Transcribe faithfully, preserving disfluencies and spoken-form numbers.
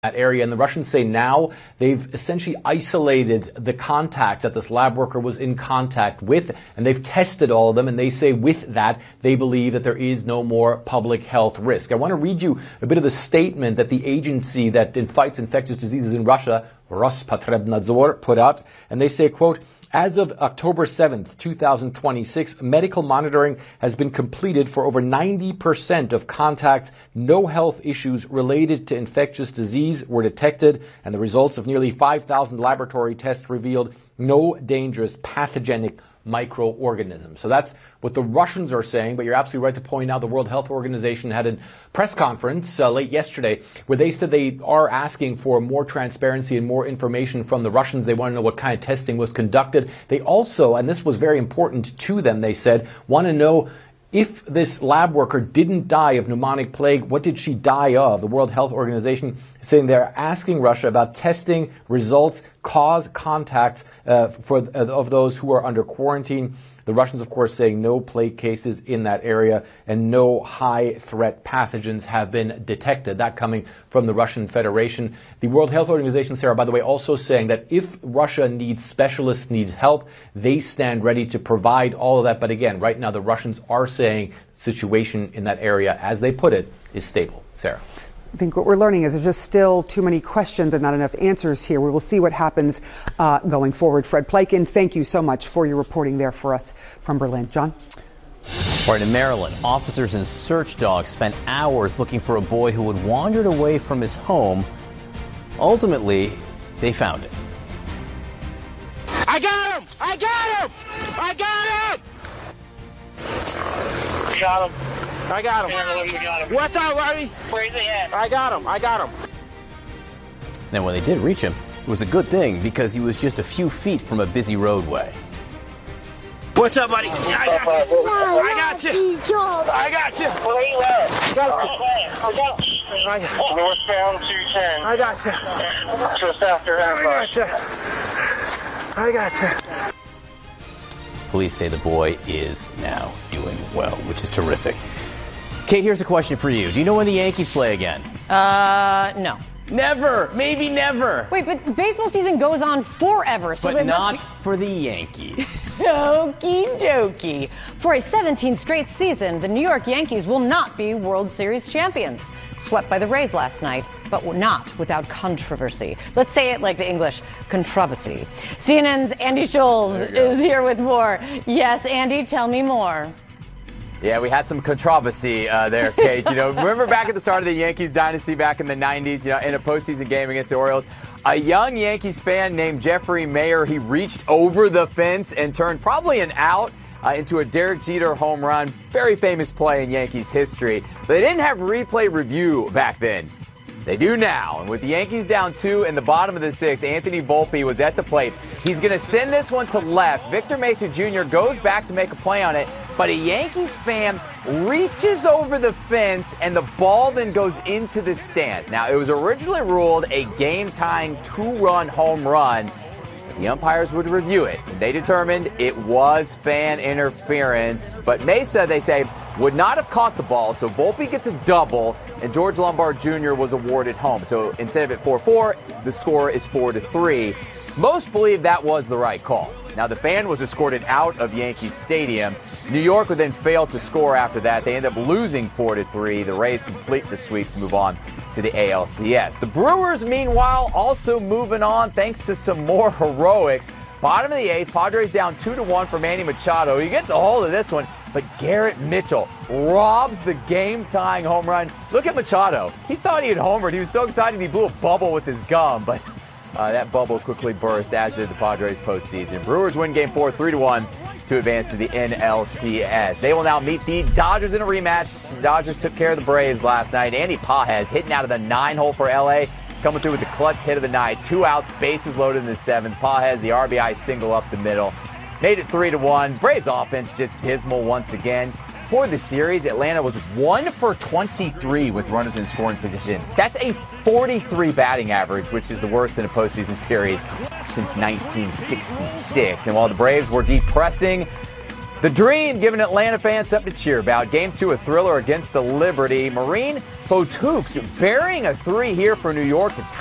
that area. And the Russians say now they've essentially isolated the contacts that this lab worker was in contact with, and they've tested all of them. And they say with that, they believe that there is no more public health risk. I want to read you a bit of the statement that the agency that fights infectious diseases in Russia, Rospotrebnadzor, put out. And they say, quote, as of October seventh, two thousand twenty-six, medical monitoring has been completed for over ninety percent of contacts. No health issues related to infectious disease were detected, and the results of nearly five thousand laboratory tests revealed no dangerous pathogenic microorganisms. So that's what the Russians are saying, but you're absolutely right to point out the World Health Organization had a press conference uh, late yesterday where they said they are asking for more transparency and more information from the Russians. They want to know what kind of testing was conducted. They also, and this was very important to them, they said, want to know if this lab worker didn't die of pneumonic plague, what did she die of? The World Health Organization is saying they're asking Russia about testing results, cause, contacts uh, for uh, of those who are under quarantine. The Russians, of course, saying no plague cases in that area and no high-threat pathogens have been detected. That coming from the Russian Federation. The World Health Organization, Sarah, by the way, also saying that if Russia needs specialists, needs help, they stand ready to provide all of that. But again, right now, the Russians are saying the situation in that area, as they put it, is stable. Sarah. I think what we're learning is there's just still too many questions and not enough answers here. We will see what happens uh, going forward. Fred Pleitgen, thank you so much for your reporting there for us from Berlin. John? All right, in Maryland, officers and search dogs spent hours looking for a boy who had wandered away from his home. Ultimately, they found him. I got him! I got him! I got him! Got him. I got him. Got him. What's up, buddy? Where's he at? I got him. I got him. Now, when they did reach him, it was a good thing because he was just a few feet from a busy roadway. What's up, buddy? I got you. I got you. I got you. Where you at? I got you. I got you. Northbound two ten. I got you. Just after Ambush. I got you. I got you. Police say the boy is now doing well, which is terrific. Kate, here's a question for you. Do you know when the Yankees play again? Uh, no. Never. Maybe never. Wait, but the baseball season goes on forever. So but not must... for the Yankees. Okie dokie. For a seventeenth straight season, the New York Yankees will not be World Series champions. Swept by the Rays last night, but not without controversy. Let's say it like the English, controversy. C N N's Andy Scholes is here with more. Yes, Andy, tell me more. Yeah, we had some controversy uh, there, Kate. You know, remember back at the start of the Yankees dynasty back in the nineties, you know, in a postseason game against the Orioles, a young Yankees fan named Jeffrey Mayer, he reached over the fence and turned probably an out uh, into a Derek Jeter home run. Very famous play in Yankees history. But they didn't have replay review back then. They do now. And with the Yankees down two in the bottom of the sixth, Anthony Volpe was at the plate. He's going to send this one to left. Victor Mesa Junior goes back to make a play on it, but a Yankees fan reaches over the fence, and the ball then goes into the stands. Now, it was originally ruled a game-tying two-run home run. The umpires would review it. They determined it was fan interference. But Mesa, they say, would not have caught the ball, so Volpe gets a double, and George Lombard Junior was awarded home. So instead of it four four, the score is four to three. Most believe that was the right call. Now, the fan was escorted out of Yankee Stadium. New York would then fail to score after that. They end up losing four to three. The Rays complete the sweep to move on to the A L C S. The Brewers, meanwhile, also moving on thanks to some more heroics. Bottom of the eighth, Padres down two to one for Manny Machado. He gets a hold of this one, but Garrett Mitchell robs the game-tying home run. Look at Machado. He thought he had homered. He was so excited he blew a bubble with his gum, but uh, that bubble quickly burst, as did the Padres postseason. Brewers win game four, three to one to advance to the N L C S. They will now meet the Dodgers in a rematch. The Dodgers took care of the Braves last night. Andy Pages hitting out of the nine hole for L A. Coming through with the clutch hit of the night. Two outs, bases loaded in the seventh. Pages, the R B I single up the middle. Made it three to one. Braves offense just dismal once again. For the series, Atlanta was one for twenty-three with runners in scoring position. That's a forty-three batting average, which is the worst in a postseason series since nineteen sixty-six. And while the Braves were depressing, The Dream giving Atlanta fans something to cheer about. Game two, a thriller against the Liberty. Marine Fotukes burying a three here for New York to tie